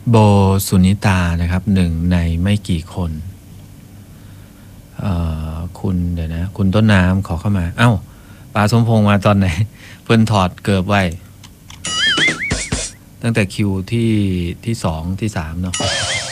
โบสุนิตานะครับหนึ่งในไม่กี่คนคุณเดี๋ยวนะคุณต้นน้ำขอเข้ามาเอ้าป๋าสมพงษ์มาตอนไหนเพิ่นถอดเกือบไว้ตั้งแต่คิวที่สองที่สามเนาะ